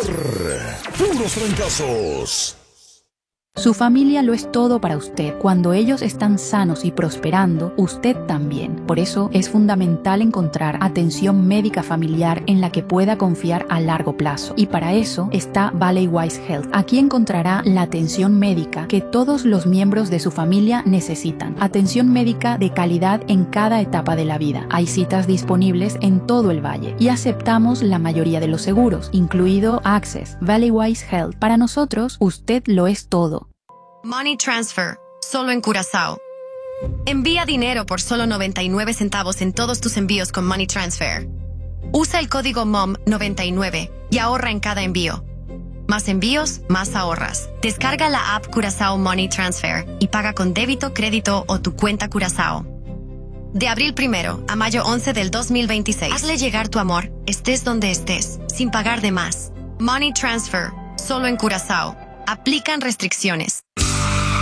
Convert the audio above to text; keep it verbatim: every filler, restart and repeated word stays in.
Puros Trancazos. Su familia lo es todo para usted. Cuando ellos están sanos y prosperando, usted también. Por eso es fundamental encontrar atención médica familiar en la que pueda confiar a largo plazo. Y para eso está Valley Wise Health. Aquí encontrará la atención médica que todos los miembros de su familia necesitan. Atención médica de calidad en cada etapa de la vida. Hay citas disponibles en todo el valle y aceptamos la mayoría de los seguros, incluido Access. Valley Wise Health. Para nosotros, usted lo es todo. Money Transfer, solo en Curazao. Envía dinero por solo noventa y nueve centavos en todos tus envíos con Money Transfer. Usa el código M O M noventa y nueve y ahorra en cada envío. Más envíos, más ahorras. Descarga la app Curazao Money Transfer y paga con débito, crédito o tu cuenta Curazao. De abril primero a mayo once del dos mil veintiséis, hazle llegar tu amor, estés donde estés, sin pagar de más. Money Transfer, solo en Curazao. Aplican restricciones.